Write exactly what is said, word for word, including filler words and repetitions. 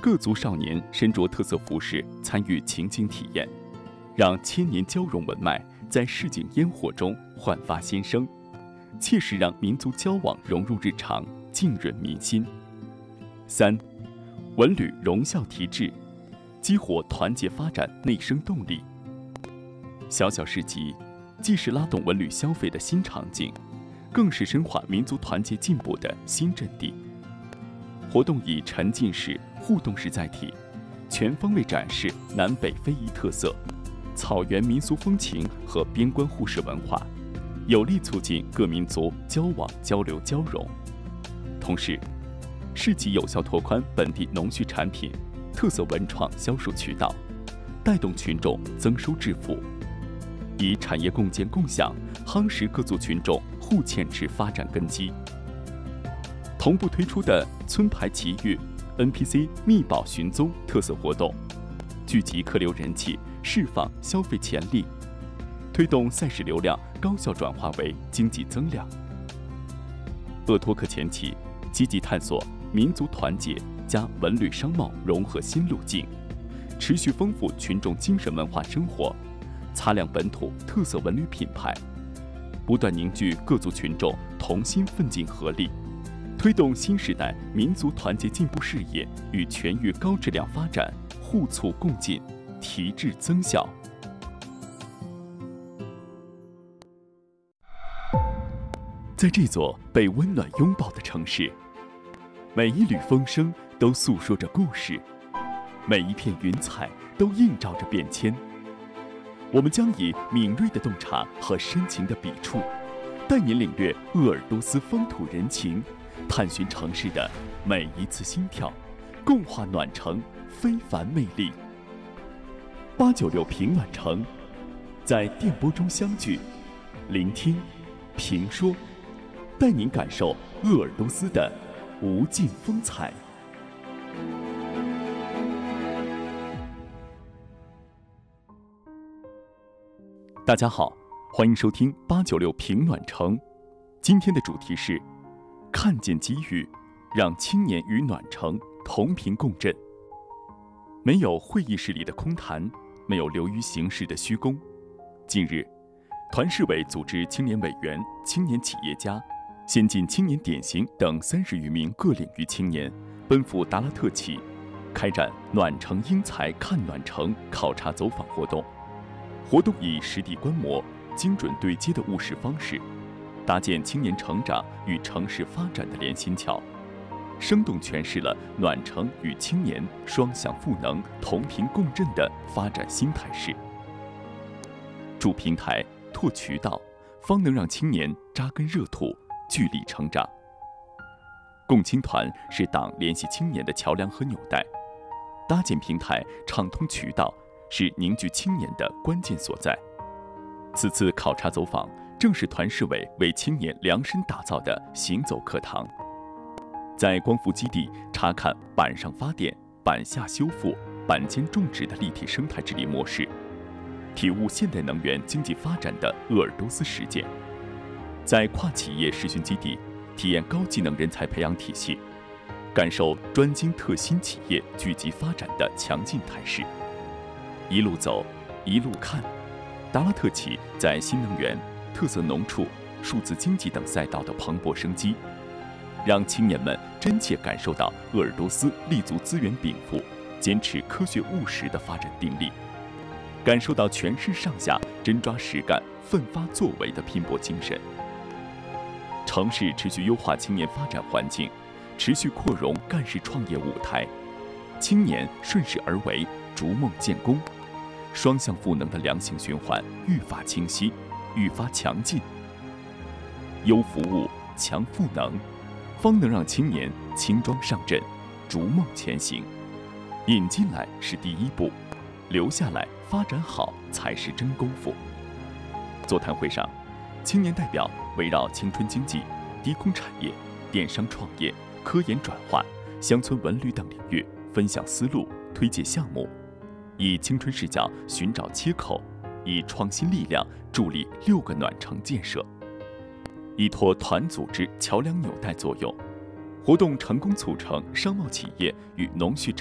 各族少年身着特色服饰参与情景体验，让千年交融文脉在市井烟火中焕发新生，切实让民族交往融入日常，浸润民心。三、文旅融孝提质，激活团结发展内生动力。小小市集既是拉动文旅消费的新场景，更是深化民族团结进步的新阵地。活动以沉浸式、互动式载体，全方位展示南北非遗特色、草原民俗风情和边关互市文化，有力促进各民族交往交流交融。同时，市集有效拓宽本地农畜产品、特色文创销售渠道，带动群众增收致富，以产业共建共享夯实各族群众互嵌式发展根基。同步推出的村牌奇遇、N P C 密宝寻踪特色活动，聚集客流人气，释放消费潜力，推动赛事流量高效转化为经济增量。鄂托克前期积极探索民族团结加文旅商贸融合新路径，持续丰富群众精神文化生活，擦亮本土特色文旅品牌，不断凝聚各族群众同心奋进合力，推动新时代民族团结进步事业与全域高质量发展互促共进，提质增效。在这座被温暖拥抱的城市，每一缕风声都诉说着故事，每一片云彩都映照着变迁。我们将以敏锐的洞察和深情的笔触，带您领略鄂尔多斯风土人情，探寻城市的每一次心跳，共话暖城非凡魅力。八九六平暖城，在电波中相聚，聆听、评说，带您感受鄂尔多斯的无尽风采。大家好，欢迎收听八九六平暖城。今天的主题是看见机遇，让青年与暖城同频共振。没有会议室里的空谈，没有流于形式的虚功。近日，团市委组织青年委员、青年企业家、先进青年典型等三十余名各领域青年奔赴达拉特旗，开展暖城英才看暖城考察走访活动。活动以实地观摩、精准对接的务实方式，搭建青年成长与城市发展的连心桥，生动诠释了暖城与青年双向赋能、同频共振的发展新态势。筑平台、拓渠道，方能让青年扎根热土、聚力成长。共青团是党联系青年的桥梁和纽带，搭建平台、畅通渠道是凝聚青年的关键所在。此次考察走访正是团市委为青年量身打造的行走课堂。在光伏基地查看板上发电、板下修复、板间种植的立体生态治理模式，体悟现代能源经济发展的鄂尔多斯实践。在跨企业实训基地体验高技能人才培养体系，感受专精特新企业聚集发展的强劲态势。一路走，一路看，达拉特旗在新能源、特色农畜、数字经济等赛道的蓬勃生机，让青年们真切感受到鄂尔多斯立足资源禀赋、坚持科学务实的发展定力，感受到全市上下真抓实干、奋发作为的拼搏精神。城市持续优化青年发展环境，持续扩容干事创业舞台，青年顺势而为，逐梦建功，双向赋能的良性循环愈发清晰，愈发强劲。优服务、强赋能，方能让青年轻装上阵，逐梦前行。引进来是第一步，留下来发展好才是真功夫。座谈会上，青年代表围绕青春经济、低空产业、电商创业、科研转化、乡村文旅等领域分享思路、推介项目，以青春视角寻找切口，以创新力量助力六个暖城建设，依托团组织桥梁纽带作用，活动成功促成商贸企业与农畜